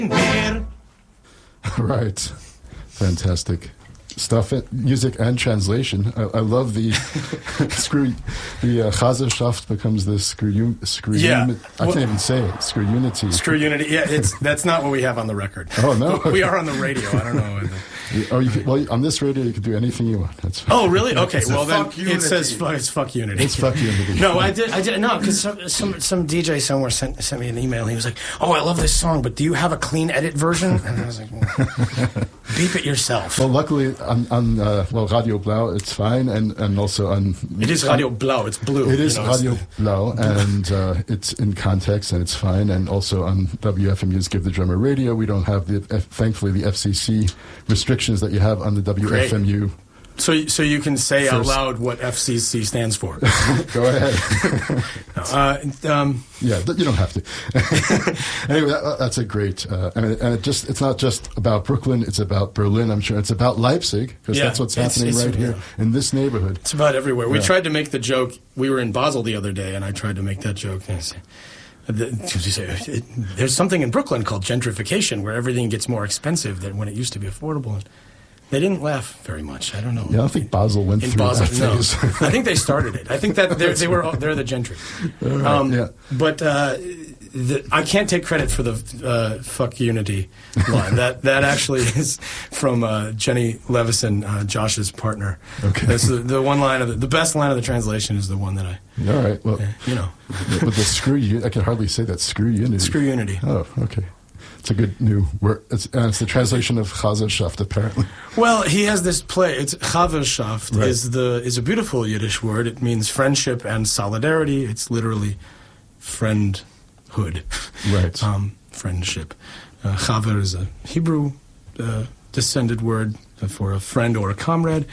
Right. Fantastic stuff. Music and translation. I love the Chazerschaft becomes the screw. Yeah. I can't even say it. Screw unity. Screw unity. Yeah, that's not what we have on the record. Oh no, we are on the radio. I don't know. On this radio you can do anything you want. That's fine. Oh really? Okay. Well then unity. it says it's fuck unity. It's fuck unity. No, I did no, because some DJ somewhere sent me an email. He was like, "Oh, I love this song, but do you have a clean edit version?" And I was like, well, "Beep it yourself." Well, luckily on Radio Blau it's fine, and also on it is Radio Blau. It's blue. It is Radio Blau, and it's in context and it's fine. And also on WFMU's Give the Drummer Radio, we don't have thankfully the FCC restrictions that you have on the WFMU. Great. So you can say out loud what FCC stands for. Go ahead. Yeah, you don't have to. Anyway, that's a great, and it's not just about Brooklyn. It's about Berlin. I'm sure it's about Leipzig because that's what's happening right here in this neighborhood. It's about everywhere. We tried to make the joke. We were in Basel the other day, and I tried to make that joke. And there's something in Brooklyn called gentrification, where everything gets more expensive than when it used to be affordable. And they didn't laugh very much. I don't know. Yeah, I don't think Basel went through that phase. No. I think they started it. I think that they're the gentry. But I can't take credit for the fuck unity line. That actually is from Jenny Levison, Josh's partner. Okay. That's the one line of the best line of the translation is the one that I. All right. Well, But the screw I can hardly say that. Screw unity. Screw unity. Oh, okay. It's a good new word. It's the translation of Chazerschaft, apparently. Well, he has this play. It's Chazerschaft is a beautiful Yiddish word. It means friendship and solidarity. It's literally friendhood. Right. Friendship. Chaver is a Hebrew descended word for a friend or a comrade.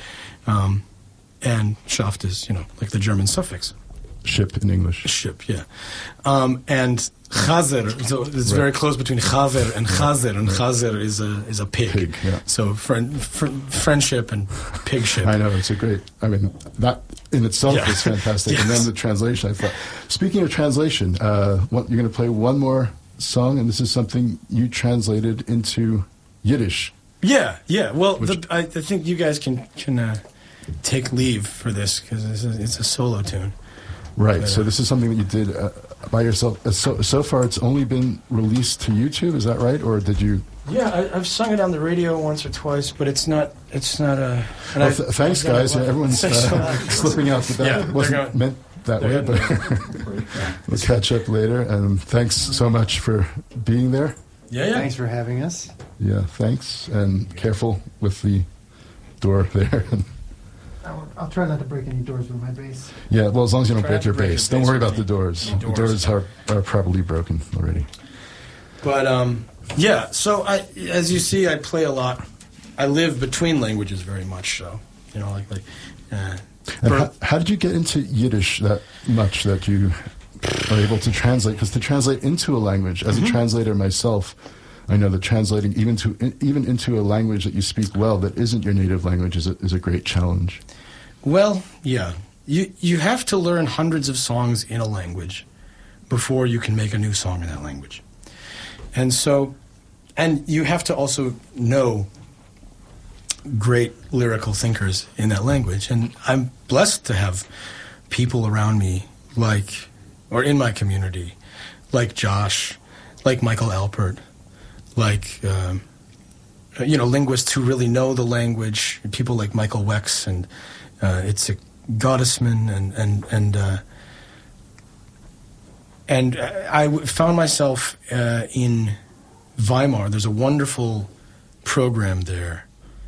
And Schaft is, like the German suffix. Ship in English. Ship, yeah. And chazer, so it's very close between chaver and chazer, and chazer is a pig. Yeah. So friendship and pigship. I know, it's a great, that in itself is fantastic. Yes. And then the translation, I thought. Speaking of translation, you're going to play one more song, and this is something you translated into Yiddish. Yeah. Well, I think you guys can take leave for this, because it's a solo tune. Right, so this is something that you did by yourself. So far, it's only been released to YouTube. Is that right, or did you? Yeah, I've sung it on the radio once or twice, but it's not a. Thanks, guys. Everyone's slipping out the back. It wasn't meant that way, but we'll catch up later. And thanks so much for being there. Yeah. Thanks for having us. Yeah, thanks, and careful with the door there. I'll try not to break any doors with my bass. Yeah, well, as long as you don't break your bass. Don't worry about the doors. The doors are probably broken already. But, so as you see, I play a lot. I live between languages very much, so, how did you get into Yiddish that much that you are able to translate? Because to translate into a language, as a translator myself, I know that translating even into a language that you speak well that isn't your native language is a great challenge. Well, yeah. You have to learn hundreds of songs in a language before you can make a new song in that language. And you have to also know great lyrical thinkers in that language. And I'm blessed to have people around me or in my community, like Josh, like Michael Alpert, like, linguists who really know the language, people like Michael Wex and Itzik Gottesman, and I found myself in Weimar. There's a wonderful program there.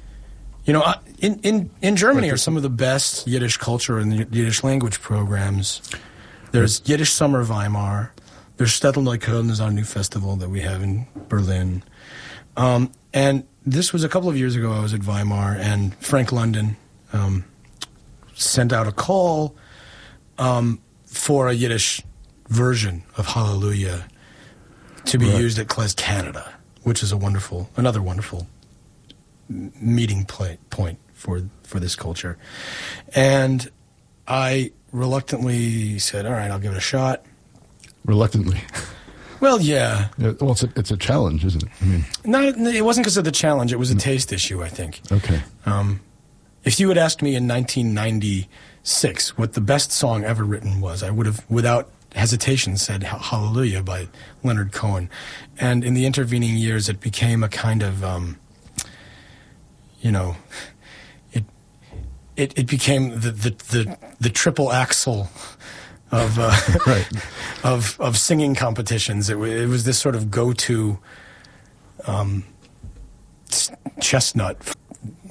In Germany are some of the best Yiddish culture and Yiddish language programs. There's Yiddish Summer Weimar. There's Shtetl Neukölln is our new festival that we have in Berlin. And this was a couple of years ago. I was at Weimar, and Frank London sent out a call for a Yiddish version of Hallelujah to be used at Klez Canada, which is another wonderful meeting point for this culture. And I reluctantly said, all right, I'll give it a shot. Reluctantly. Well, yeah. Yeah, well, it's a challenge, isn't it? I mean, No, it wasn't because of the challenge. It was a taste issue, I think. okay. If you had asked me in 1996 what the best song ever written was, I would have, without hesitation, said Hallelujah by Leonard Cohen. And in the intervening years, it became a kind of, it became the triple axle of Right. of singing competitions. It was this sort of go-to chestnut